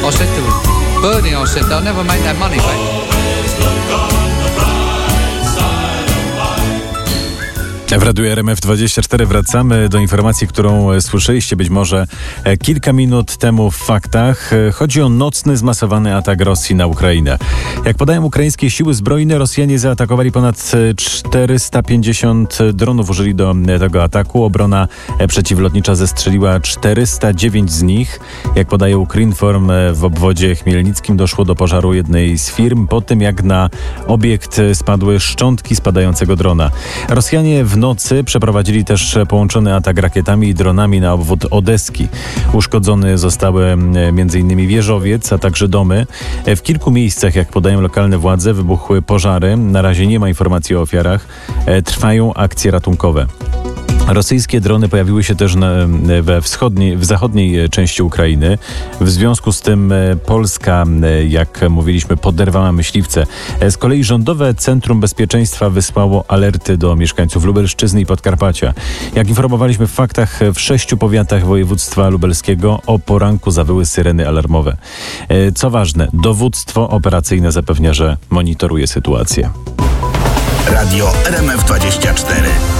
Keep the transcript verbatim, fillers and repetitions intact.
I said to Bernie, I said, they'll never make that money back. W Radiu R M F dwadzieścia cztery wracamy do informacji, którą słyszeliście być może kilka minut temu w faktach. Chodzi o nocny, zmasowany atak Rosji na Ukrainę. Jak podają ukraińskie siły zbrojne, Rosjanie zaatakowali ponad czterysta pięćdziesiąt dronów, użyli do tego ataku. Obrona przeciwlotnicza zestrzeliła czterysta dziewięć z nich. Jak podaje Ukrinform, w obwodzie chmielnickim doszło do pożaru jednej z firm po tym, jak na obiekt spadły szczątki spadającego drona. Rosjanie w nocy przeprowadzili też połączony atak rakietami i dronami na obwód Odeski. Uszkodzone zostały m.in. wieżowiec, a także domy. W kilku miejscach, jak podają lokalne władze, wybuchły pożary. Na razie nie ma informacji o ofiarach. Trwają akcje ratunkowe. Rosyjskie drony pojawiły się też na, we wschodniej, w zachodniej części Ukrainy. W związku z tym Polska, jak mówiliśmy, poderwała myśliwce. Z kolei Rządowe Centrum Bezpieczeństwa wysłało alerty do mieszkańców Lubelszczyzny i Podkarpacia. Jak informowaliśmy w faktach, w sześciu powiatach województwa lubelskiego o poranku zawyły syreny alarmowe. Co ważne, dowództwo operacyjne zapewnia, że monitoruje sytuację. Radio R M F dwadzieścia cztery.